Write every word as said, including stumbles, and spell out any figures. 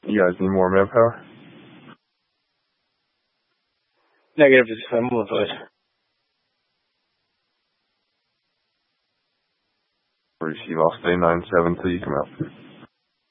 You guys need more manpower? Negative, I'm moving forward. Receive, I'll stay nine seven till you come out.